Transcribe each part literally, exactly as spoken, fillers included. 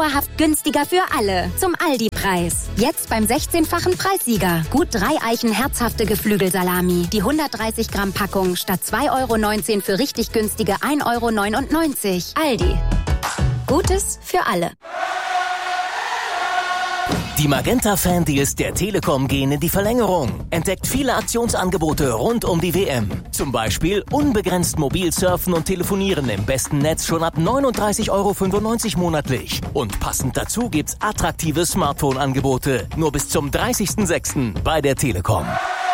dauerhaft günstiger für alle. Zum Aldi-Preis. Jetzt beim sechzehnfachen Preissieger. Gut drei Eichen herzhafte Geflügelsalami. Die hundertdreißig Gramm Packung statt zwei Euro neunzehn für richtig günstige ein Euro neunundneunzig. Aldi. Gutes für alle. Die Magenta-Fan-Deals der Telekom gehen in die Verlängerung. Entdeckt viele Aktionsangebote rund um die W M. Zum Beispiel unbegrenzt mobil surfen und telefonieren im besten Netz schon ab neununddreißig Euro fünfundneunzig monatlich. Und passend dazu gibt's attraktive Smartphone-Angebote. Nur bis zum dreißigsten sechsten bei der Telekom.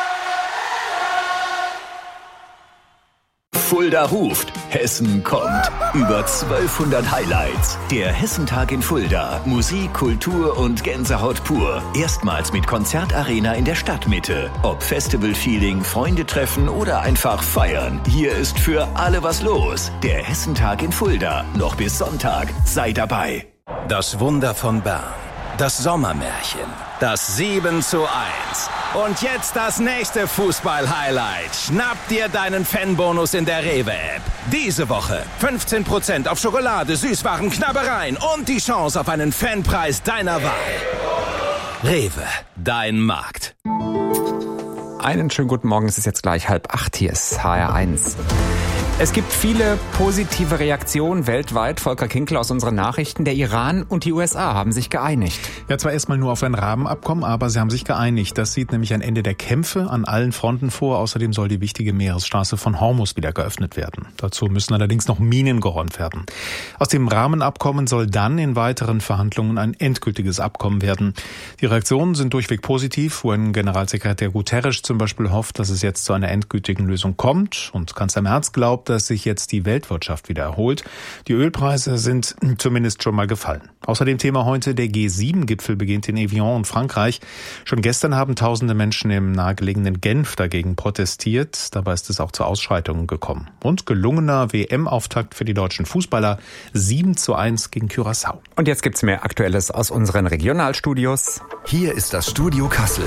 Fulda ruft, Hessen kommt. Über zwölfhundert Highlights. Der Hessentag in Fulda. Musik, Kultur und Gänsehaut pur. Erstmals mit Konzertarena in der Stadtmitte. Ob Festival-Feeling, Freunde treffen oder einfach feiern. Hier ist für alle was los. Der Hessentag in Fulda. Noch bis Sonntag. Sei dabei. Das Wunder von Bern. Das Sommermärchen. Das sieben zu eins. Und jetzt das nächste Fußball-Highlight. Schnapp dir deinen Fanbonus in der Rewe-App. Diese Woche fünfzehn Prozent auf Schokolade, Süßwaren, Knabbereien und die Chance auf einen Fanpreis deiner Wahl. Rewe, dein Markt. Einen schönen guten Morgen, es ist jetzt gleich halb acht, hier ist H R eins. Es gibt viele positive Reaktionen weltweit. Volker Kinkel aus unseren Nachrichten. Der Iran und die U S A haben sich geeinigt. Ja, zwar erstmal nur auf ein Rahmenabkommen, aber sie haben sich geeinigt. Das sieht nämlich ein Ende der Kämpfe an allen Fronten vor. Außerdem soll die wichtige Meeresstraße von Hormuz wieder geöffnet werden. Dazu müssen allerdings noch Minen geräumt werden. Aus dem Rahmenabkommen soll dann in weiteren Verhandlungen ein endgültiges Abkommen werden. Die Reaktionen sind durchweg positiv. U N-Generalsekretär Guterres zum Beispiel hofft, dass es jetzt zu einer endgültigen Lösung kommt. Und Kanzler Merz glaubt, dass sich jetzt die Weltwirtschaft wieder erholt. Die Ölpreise sind zumindest schon mal gefallen. Außerdem Thema heute, der G sieben Gipfel beginnt in Evian in Frankreich. Schon gestern haben tausende Menschen im nahegelegenen Genf dagegen protestiert. Dabei ist es auch zu Ausschreitungen gekommen. Und gelungener W M-Auftakt für die deutschen Fußballer. sieben zu eins gegen Curaçao. Und jetzt gibt's mehr Aktuelles aus unseren Regionalstudios. Hier ist das Studio Kassel.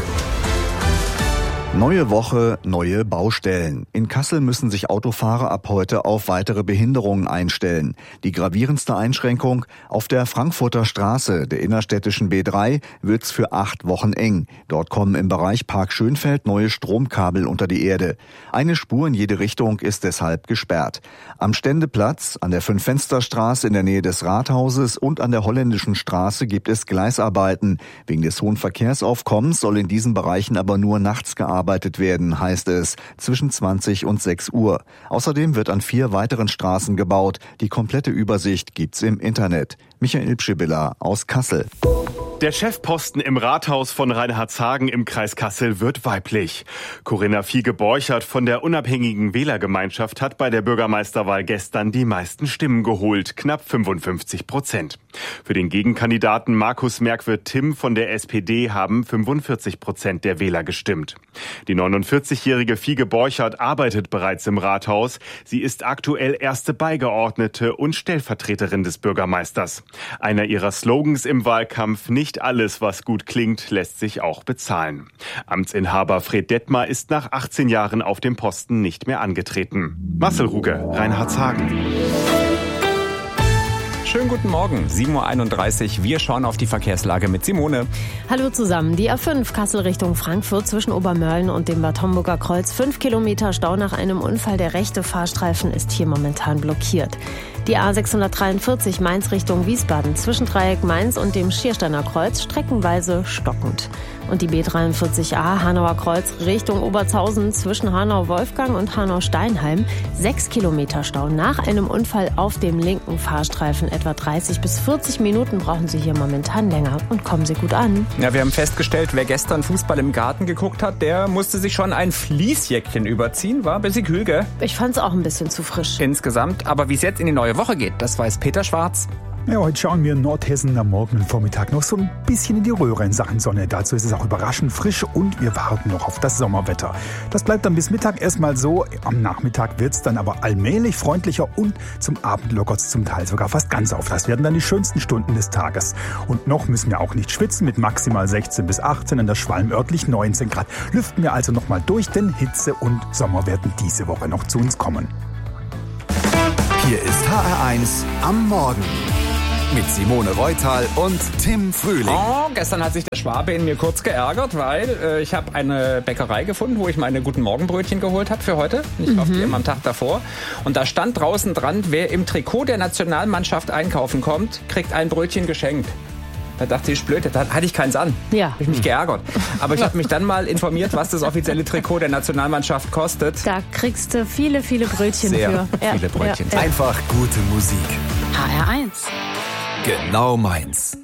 Neue Woche, neue Baustellen. In Kassel müssen sich Autofahrer ab heute auf weitere Behinderungen einstellen. Die gravierendste Einschränkung: auf der Frankfurter Straße, der innerstädtischen B drei, wird's für acht Wochen eng. Dort kommen im Bereich Park Schönfeld neue Stromkabel unter die Erde. Eine Spur in jede Richtung ist deshalb gesperrt. Am Ständeplatz, an der Fünf-Fenster-Straße in der Nähe des Rathauses und an der Holländischen Straße gibt es Gleisarbeiten. Wegen des hohen Verkehrsaufkommens soll in diesen Bereichen aber nur nachts gearbeitet werden, heißt es, zwischen zwanzig und sechs Uhr. Außerdem wird an vier weiteren Straßen gebaut. Die komplette Übersicht gibt's im Internet. Michael Pschibilla aus Kassel. Der Chefposten im Rathaus von Reinhardshagen im Kreis Kassel wird weiblich. Corinna Fiege-Borchert von der unabhängigen Wählergemeinschaft hat bei der Bürgermeisterwahl gestern die meisten Stimmen geholt, knapp fünfundfünfzig Prozent. Für den Gegenkandidaten Markus Merkwirth-Timm von der S P D haben fünfundvierzig Prozent der Wähler gestimmt. Die neunundvierzigjährige Fiege-Borchert arbeitet bereits im Rathaus. Sie ist aktuell erste Beigeordnete und Stellvertreterin des Bürgermeisters. Einer ihrer Slogans im Wahlkampf: Nicht alles, was gut klingt, lässt sich auch bezahlen. Amtsinhaber Fred Detmar ist nach achtzehn Jahren auf dem Posten nicht mehr angetreten. Marcel Ruge, Reinhardshagen. Schönen guten Morgen, sieben Uhr einunddreißig. Wir schauen auf die Verkehrslage mit Simone. Hallo zusammen. Die A fünf Kassel Richtung Frankfurt zwischen Obermörlen und dem Bad Homburger Kreuz. Fünf Kilometer Stau nach einem Unfall. Der rechte Fahrstreifen ist hier momentan blockiert. Die A sechshundertdreiundvierzig Mainz Richtung Wiesbaden zwischen Dreieck Mainz und dem Schiersteiner Kreuz streckenweise stockend. Und die B dreiundvierzig A Hanauer Kreuz Richtung Obertshausen zwischen Hanau-Wolfgang und Hanau-Steinheim. Sechs Kilometer Stau nach einem Unfall auf dem linken Fahrstreifen. Etwa dreißig bis vierzig Minuten brauchen Sie hier momentan länger. Und kommen Sie gut an. Ja, wir haben festgestellt, wer gestern Fußball im Garten geguckt hat, der musste sich schon ein Fließjäckchen überziehen. War ein bisschen kühl, gell? Ich fand's auch ein bisschen zu frisch. Insgesamt. Aber wie es jetzt in die neue Woche geht, das weiß Peter Schwarz. Ja, heute schauen wir in Nordhessen am Morgen und Vormittag noch so ein bisschen in die Röhre in Sachen Sonne. Dazu ist es auch überraschend frisch und wir warten noch auf das Sommerwetter. Das bleibt dann bis Mittag erstmal so. Am Nachmittag wird es dann aber allmählich freundlicher und zum Abend lockert es zum Teil sogar fast ganz auf. Das werden dann die schönsten Stunden des Tages. Und noch müssen wir auch nicht schwitzen mit maximal sechzehn bis achtzehn, in der Schwalm örtlich neunzehn Grad. Lüften wir also nochmal durch, denn Hitze und Sommer werden diese Woche noch zu uns kommen. Hier ist H R eins am Morgen. mit Simone Reutal und Tim Frühling. Oh, gestern hat sich der Schwabe in mir kurz geärgert, weil äh, ich habe eine Bäckerei gefunden, wo ich meine Guten Morgenbrötchen geholt habe für heute. Nicht mhm. auf die immer am Tag davor. Und da stand draußen dran, wer im Trikot der Nationalmannschaft einkaufen kommt, kriegt ein Brötchen geschenkt. Da dachte ich, blöd, da hatte ich keins an. Ja. Habe ich mich geärgert. Aber ich habe mich dann mal informiert, was das offizielle Trikot der Nationalmannschaft kostet. Da kriegst du viele, viele Brötchen Sehr für. viele ja, Brötchen. Ja, ja. Einfach gute Musik. H R eins. Genau meins.